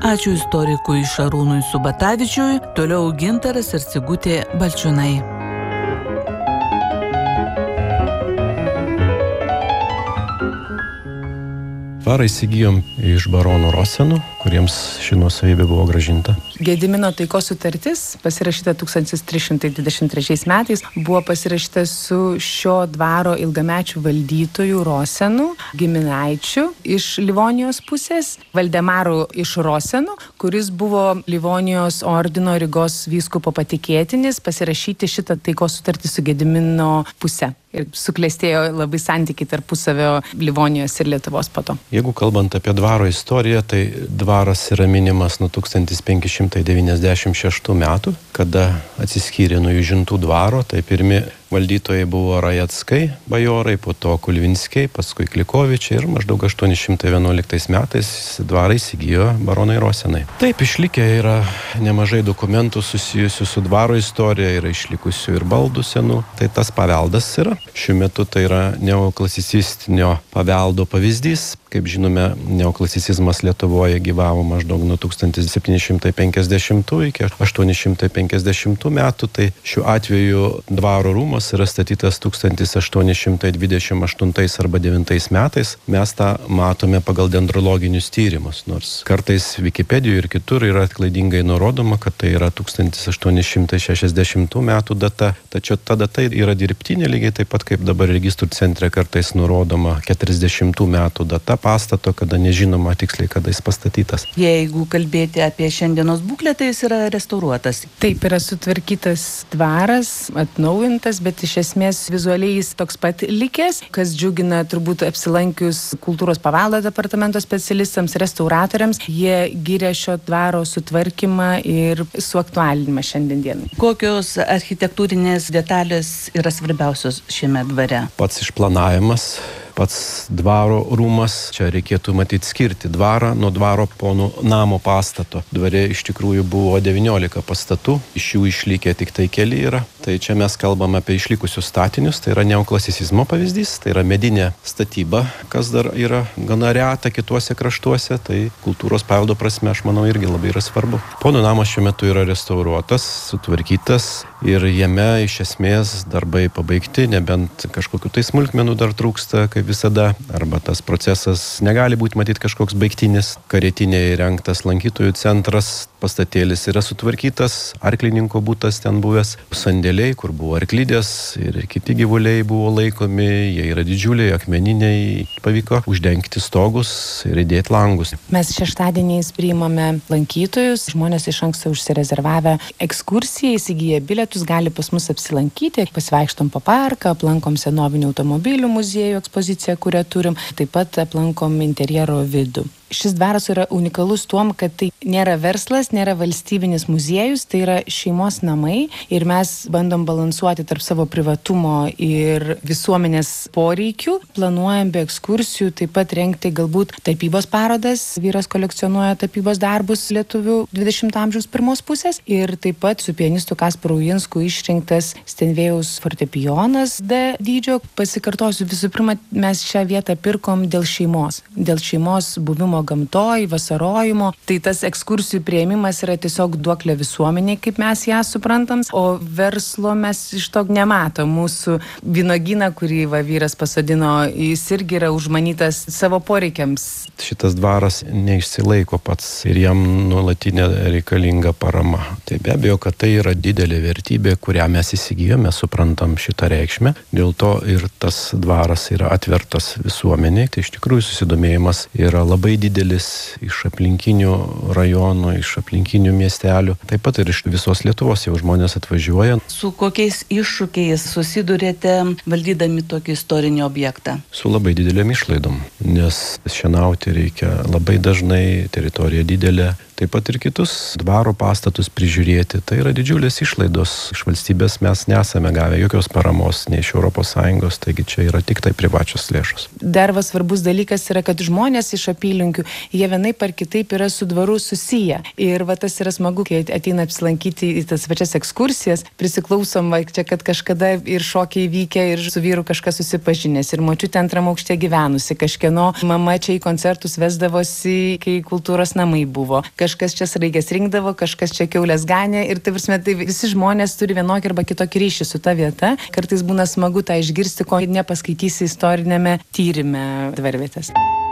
Ačiū istorikui Šarūnui Subatavičiui, toliau Gintaras ir Sigutė Balčiūnai. Dvarą įsigijom iš baronų Rosenų, kuriems ši nuosavybė buvo grąžinta. Gedimino taikos sutartis, pasirašyta 1323 metais, buvo pasirašyta su šio dvaro ilgamečių valdytojų Rosenų, giminaičių iš Livonijos pusės, Valdemaru iš Rosenų, kuris buvo Livonijos ordino Rygos vyskupo patikėtinis, pasirašyti šitą taikos sutartį su Gedimino puse. Ir suklestėjo labai santykiai tarpusavio Livonijos ir Lietuvos po to. Jeigu kalbant apie dvaro istoriją, tai dvaras yra minimas nuo 1596 metų, kada atsiskyrė nuo Jūžintų dvaro, tai pirmi valdytojai buvo Rajeckai, bajorai, po to Kulvinskiai, paskui Klikovičiai ir maždaug 811 metais dvarą įsigijo baronai Rosenai. Taip, išlikę yra nemažai dokumentų susijusių su dvaro istorija, yra išlikusių ir baldų senų, tai tas paveldas yra. Šiuo metu tai yra neoklasicistinio paveldo pavyzdys. Kaip žinome, neoklasicizmas Lietuvoje gyvavo maždaug nuo 1750 iki 850 metų, tai šiuo atveju dvaro rūmas yra statytas 1828 arba 9 metais. Mes tą matome pagal dendrologinius tyrimus, nors kartais Wikipedijoje ir kitur yra klaidingai nurodoma, kad tai yra 1860 metų data, tačiau ta data yra dirbtinė, lygiai taip pat kaip dabar registrų centre kartais nurodoma 40 metų data pastato, kada nežinoma tiksliai, kada jis pastatytas. Jeigu kalbėti apie šiandienos būklę, tai jis yra restauruotas. Taip, yra sutvarkytas dvaras, atnaujintas, bet iš esmės vizualiai jis toks pat likęs, kas džiugina turbūt apsilankius kultūros paveldo departamento specialistams, restauratoriams. Jie giria šio dvaro sutvarkymą ir suaktualinimą šiandien dienai. Kokios architektūrinės detalės yra svarbiausios šiame dvare? Pats išplanavimas, pats dvaro rūmas, čia reikėtų matyti skirti dvarą nuo dvaro ponų namo pastato. Dvare iš tikrųjų buvo 19 pastatų, iš jų išlikę tik tai keli yra. Tai čia mes kalbam apie išlikusius statinius, tai yra neoklasicizmo pavyzdys, tai yra medinė statyba, kas dar yra gana reta kituose kraštuose, tai kultūros paveldo prasme, aš manau, irgi labai yra svarbu. Ponų namas šiuo metu yra restauruotas, sutvarkytas ir jame iš esmės darbai pabaigti, nebent kažkokių tai smulkmenų dar trūksta, kaip visada, arba tas procesas negali būti matyti kažkoks baigtinis. Karietinėje įrengtas lankytojų centras, pastatėlis yra sutvarkytas, arklininko būtas ten buvęs, sandėliai, kur buvo arklidės ir kiti gyvuliai buvo laikomi, jie yra didžiuliai, akmeniniai, pavyko uždengti stogus ir įdėti langus. Mes šeštadieniais priimame lankytojus, žmonės iš anksto užsirezervavę ekskursijai, įsigiję bilietus, gali pas mus apsilankyti, pasivaikštom po parką, aplankom senovinių automobilių muziejų ekspoziciją, kurią turim, taip pat aplankom interjero vidų. Šis dvaras yra unikalus tuom, kad tai nėra verslas, nėra valstybinis muziejus, tai yra šeimos namai ir mes bandom balansuoti tarp savo privatumo ir visuomenės poreikių. Planuojam be ekskursijų taip pat rengti galbūt tapybos parodas. Vyras kolekcionuoja tapybos darbus lietuvių 20 amžiaus pirmos pusės ir taip pat su pianistu Kasparu Uinsku išrinktas Stenvėjaus fortepijonas D dydžio. Pasikartosiu, visų pirma, mes šią vietą pirkom dėl šeimos buvimo gamtoj, vasarojimo. Tai tas ekskursijų priėmimas yra tiesiog duoklė visuomeniai, kaip mes ją suprantam, o verslo mes iš to nematom. Mūsų vynogyną, kurį vyras pasodino, jis irgi yra užmanytas savo poreikiams. Šitas dvaras neišsilaiko pats ir jam nuolatinė reikalinga parama. Tai be abejo, kad tai yra didelė vertybė, kurią mes įsigijome, suprantam šitą reikšmę. Dėl to ir tas dvaras yra atvertas visuomeniai. Tai iš tikrųjų susidomėjimas yra labai didelis iš aplinkinių rajonų, iš aplinkinių miestelių, taip pat ir iš visos Lietuvos jau žmonės atvažiuoja. Su kokiais iššūkiais susidurėte valdydami tokį istorinį objektą? Su labai didelėm išlaidom, nes šienauti reikia labai dažnai, teritorija didelė, taip pat ir kitus dvaro pastatus prižiūrėti. Tai yra didžiulės išlaidos. Iš valstybės mes nesame gavę jokios paramos, nei iš ES, taigi čia yra tik tai privačios lėšos. Dar svarbus dalykas yra, kad žmonės iš apylinkių, jie vienaip ar kitaip yra su dvaru susiję. Ir tas yra smagu, kai ateina apsilankyti į tas pačias ekskursijas, prisiklausom, čia, kad kažkada ir šokiai vykę, ir su vyru kažkas susipažinęs, ir močiutė antram aukšte gyvenusi, kažkieno mama čia į koncertus vesdavosi, kai kultūros namai buvo. kažkas čia sraigės rinkdavo, kažkas čia kiaulės ganė ir tai visi žmonės turi vienokį arba kitokį ryšį su ta vieta. Kartais būna smagu tą išgirsti, ko nepaskaitysi istorinėme tyrime dvarvietės.